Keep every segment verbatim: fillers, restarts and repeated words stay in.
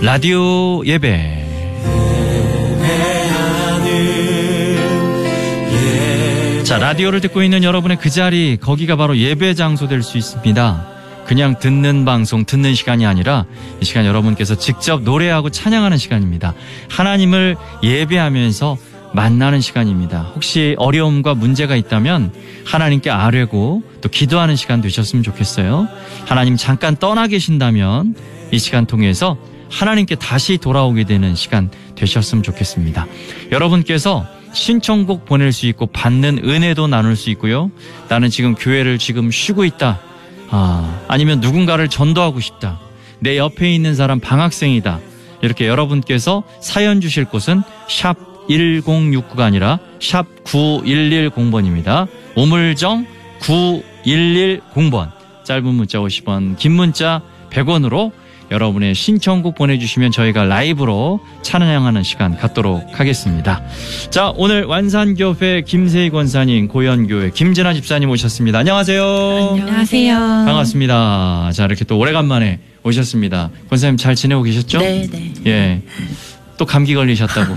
라디오 예배. 자, 라디오를 듣고 있는 여러분의 그 자리, 거기가 바로 예배 장소 될 수 있습니다. 그냥 듣는 방송, 듣는 시간이 아니라 이 시간 여러분께서 직접 노래하고 찬양하는 시간입니다. 하나님을 예배하면서 만나는 시간입니다. 혹시 어려움과 문제가 있다면 하나님께 아뢰고 또 기도하는 시간 되셨으면 좋겠어요. 하나님 잠깐 떠나 계신다면 이 시간 통해서 하나님께 다시 돌아오게 되는 시간 되셨으면 좋겠습니다. 여러분께서 신청곡 보낼 수 있고 받는 은혜도 나눌 수 있고요. 나는 지금 교회를 지금 쉬고 있다. 아, 아니면 누군가를 전도하고 싶다. 내 옆에 있는 사람 방학생이다. 이렇게 여러분께서 사연 주실 곳은 샵 일공육구가 아니라 샵 구일일공 번입니다. 우물정 구일일공 번. 짧은 문자 오십 원, 긴 문자 백 원으로 여러분의 신청곡 보내주시면 저희가 라이브로 찬양하는 시간 갖도록 하겠습니다. 자, 오늘 완산교회 김세희 권사님, 고현교회 김진아 집사님 오셨습니다. 안녕하세요. 안녕하세요. 반갑습니다. 자, 이렇게 또 오래간만에 오셨습니다. 권사님 잘 지내고 계셨죠? 네, 네. 예. 또 감기 걸리셨다고.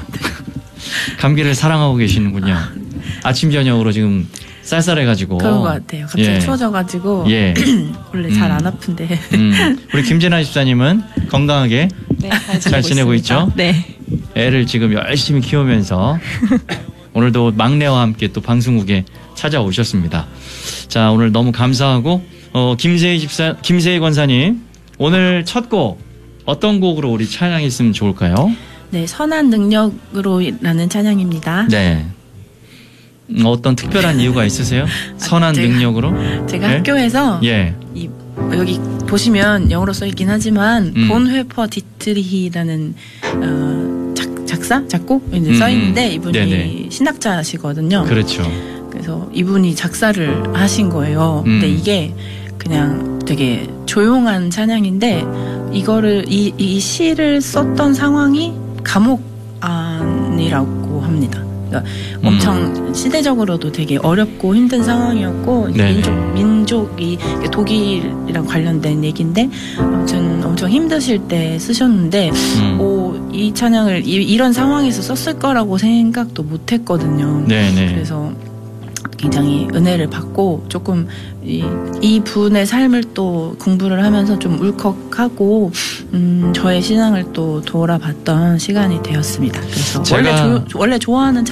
감기를 사랑하고 계시는군요. 아침 저녁으로 지금 쌀쌀해가지고. 그런 것 같아요. 갑자기 예. 추워져가지고. 예. 원래 음. 잘 안 아픈데. 음. 우리 김진아 집사님은 건강하게 네, 잘 지내고, 잘 지내고 있죠? 네. 애를 지금 열심히 키우면서 오늘도 막내와 함께 또 방송국에 찾아오셨습니다. 자, 오늘 너무 감사하고 어, 김세희 집사, 김세희 권사님 오늘 첫 곡 어떤 곡으로 우리 찬양했으면 좋을까요? 네, 선한 능력으로라는 찬양입니다. 네. 음, 어떤 특별한 이유가 있으세요? 선한 제가, 능력으로? 제가 네? 학교에서 예. 이, 여기 보시면 영어로 써 있긴 하지만 음. 본 회퍼 디트리히라는 어, 작, 작사? 작곡? 이제 음, 써 있는데 이분이 네네. 신학자시거든요. 그렇죠. 그래서 이분이 작사를 하신 거예요. 음. 근데 이게 그냥 되게 조용한 찬양인데 이거를 이, 이 시를 썼던 상황이 감옥 안이라고 합니다. 그러니까 음. 엄청 시대적으로도 되게 어렵고 힘든 상황이었고 민족, 민족이 독일이랑 관련된 얘기인데 아무튼 엄청 힘드실 때 쓰셨는데 음. 오, 이 찬양을 이, 이런 상황에서 썼을 거라고 생각도 못했거든요. 네네. 그래서 굉장히 은혜를 받고 조금 이, 이 분의 삶을 또 공부를 하면서 좀 울컥하고 음, 저의 신앙을 또 돌아봤던 시간이 되었습니다. 그래서 제가 원래 조, 원래 좋아하는